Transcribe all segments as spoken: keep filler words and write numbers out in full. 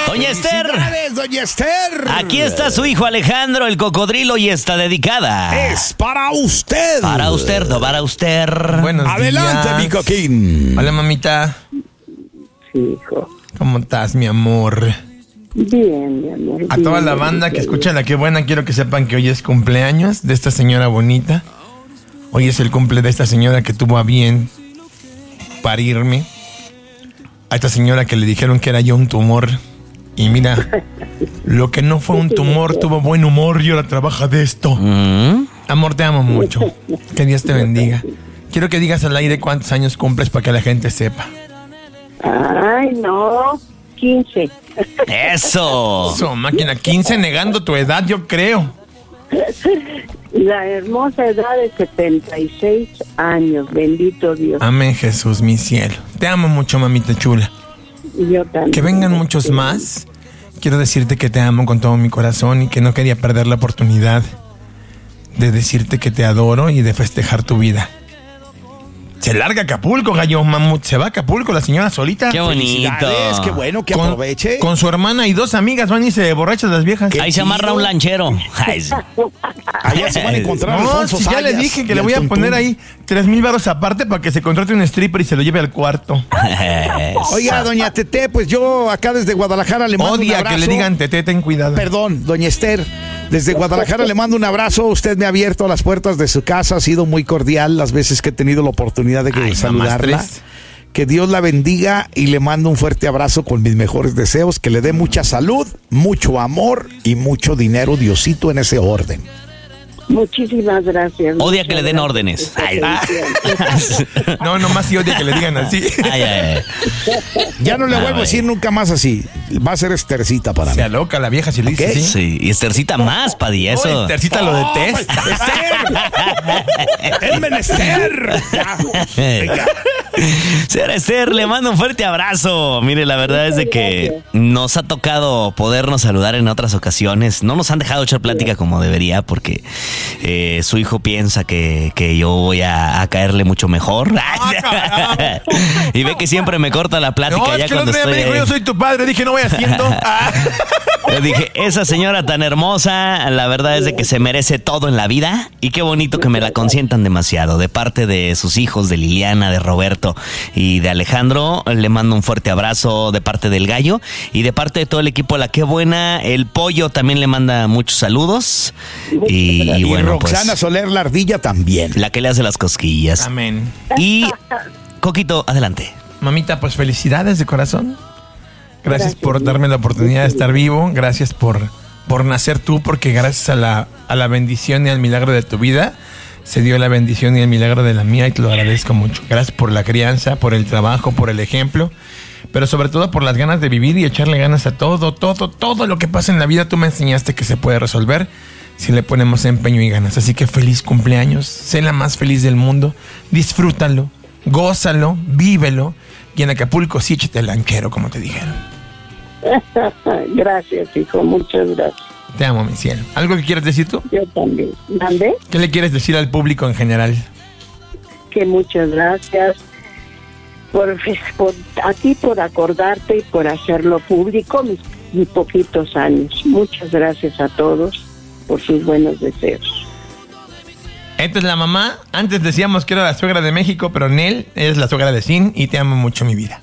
Doña Esther. ¡Felicidades, doña Esther! Aquí está su hijo Alejandro, el cocodrilo, y está dedicada. Es para usted. Para usted, no para usted. Buenos Adelante, días. mi coquín. Hola, mamita. Sí, hijo. ¿Cómo estás, mi amor? Bien, mi amor. A bien, toda la bien, banda que bien. escucha La Qué Buena, quiero que sepan que hoy es cumpleaños de esta señora bonita. Hoy es el cumple de esta señora que tuvo a bien parirme. A esta señora que le dijeron que era yo un tumor. Y mira, lo que no fue un tumor tuvo buen humor y ahora trabaja de esto. Mm. Amor, te amo mucho. Que Dios te bendiga. Quiero que digas al aire cuántos años cumples para que la gente sepa. Ay, no. quince. Eso. Eso, máquina, quince negando tu edad, yo creo. La hermosa edad de setenta y seis años. Bendito Dios. Amén, Jesús, mi cielo. Te amo mucho, mamita chula. Yo también. Que vengan muchos más. Quiero decirte que te amo con todo mi corazón y que no quería perder la oportunidad de decirte que te adoro y de festejar tu vida. Se larga a Acapulco, gallo mamut. Se va a Acapulco la señora solita. Qué bonito. Felicidades, qué bueno que Con, aproveche. con su hermana y dos amigas van y se borrachas las viejas. Ahí se amarra un lanchero. Ay, sí. Allá se van a encontrar No, Alfonso si ya Sayas le dije que y le el voy a Tuntún. poner ahí tres mil baros aparte para que se contrate un stripper y se lo lleve al cuarto. Oiga, doña Tete, pues yo acá desde Guadalajara le mando un Odia abrazo. que le digan Tete, ten cuidado. Perdón, doña Esther, desde Guadalajara le mando un abrazo. Usted me ha abierto las puertas de su casa, ha sido muy cordial las veces que he tenido la oportunidad de Ay, saludarla. nomás tres. Que Dios la bendiga y le mando un fuerte abrazo con mis mejores deseos, que le dé mucha salud, mucho amor y mucho dinero, Diosito, en ese orden. Muchísimas gracias. Odia Muchas que le den gracias. órdenes. Ay. No, nomás sí odia que le digan así. Ay, ay, ay. Ya no le Ah, vuelvo a decir nunca más así. Va a ser Estercita para mí. Se aloca la vieja si le dice ¿Qué? así. Sí, y Estercita más, Padilla, eso. Oh, Estercita lo detesta. ¡Esther! ¡El menester! Ya. Venga. Señora Esther, le mando un fuerte abrazo. Mire, la verdad es de que nos ha tocado podernos saludar en otras ocasiones. No nos han dejado echar plática como debería porque eh, su hijo piensa que, que yo voy a, a caerle mucho mejor. Y ve que siempre me corta la plática No, ya es que el cuando otro día me estoy dijo, ahí. yo soy tu padre. Dije, no voy haciendo. Ah. Le dije, esa señora tan hermosa, la verdad es de que se merece todo en la vida. Y qué bonito que me la consientan demasiado. De parte de sus hijos, de Liliana, de Roberto y de Alejandro, le mando un fuerte abrazo de parte del gallo. Y de parte de todo el equipo La Qué Buena, el pollo también le manda muchos saludos. Y, y Y bueno, Roxana pues Soler la ardilla también. la que le hace las cosquillas. Amén. Y Coquito, adelante. Mamita, pues felicidades de corazón. Gracias, Gracias. por darme la oportunidad de estar vivo. Gracias por, por nacer tú, porque gracias a la, a la bendición y al milagro de tu vida, se dio la bendición y el milagro de la mía y te lo agradezco mucho. Gracias por la crianza, por el trabajo, por el ejemplo, pero sobre todo por las ganas de vivir y echarle ganas a todo, todo, todo lo que pasa en la vida. Tú me enseñaste que se puede resolver si le ponemos empeño y ganas. Así que feliz cumpleaños, sé la más feliz del mundo, disfrútalo, gózalo, vívelo. Y en Acapulco sí échate el lanchero, como te dijeron. Gracias, hijo. Muchas gracias. Te amo, mi cielo. ¿Algo que quieres decir tú? Yo también. ¿Mandé? ¿Qué le quieres decir al público en general? Que muchas gracias por, por a ti por acordarte y por hacerlo público mis, mis poquitos años. Muchas gracias a todos por sus buenos deseos. Esta es la mamá. Antes decíamos que era la suegra de México, pero Nel es la suegra de Sin y te amo mucho, mi vida.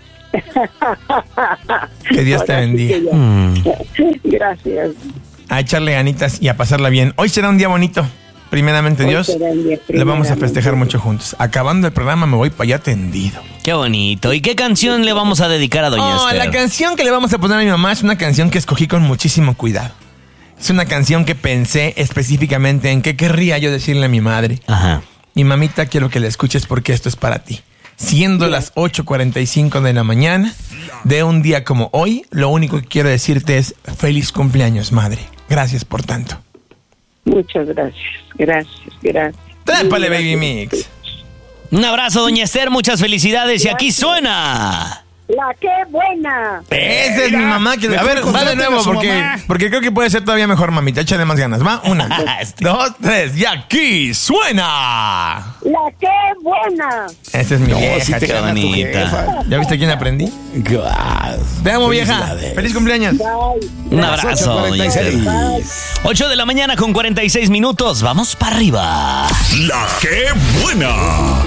Que Dios te Ahora sí bendiga. que ya. Mm. Gracias. A echarle ganitas y a pasarla bien. Hoy será un día bonito. Primeramente, Hoy Dios, será un día le vamos a primeramente. festejar mucho juntos. Acabando el programa me voy para allá tendido. Qué bonito. ¿Y qué canción le vamos a dedicar a Doña Oh, Esther? la canción que le vamos a poner a mi mamá es una canción que escogí con muchísimo cuidado. Es una canción que pensé específicamente en qué querría yo decirle a mi madre. Ajá. Y mamita, quiero que la escuches porque esto es para ti. Siendo las ocho cuarenta y cinco de la mañana de un día como hoy, lo único que quiero decirte es feliz cumpleaños, madre. Gracias por tanto. Muchas gracias. Gracias, gracias. Trépale, Gracias. Baby Mix. Un abrazo, Doña Esther. Muchas felicidades. Y aquí suena... La qué buena. Esa es mi mamá. Que, a ver, va de nuevo porque, porque creo que puede ser todavía mejor, mamita. Échale más ganas. Va, una, dos, tres. Y aquí suena. La qué buena. Esa es mi No, vieja, si te qué gana tu bonita. jefa. ¿Ya viste quién aprendí? God. Te amo, vieja. Felicidades. Feliz cumpleaños. Bye. Un abrazo, doña Esther. ocho de la mañana con cuarenta y seis minutos. Vamos para arriba. La que buena.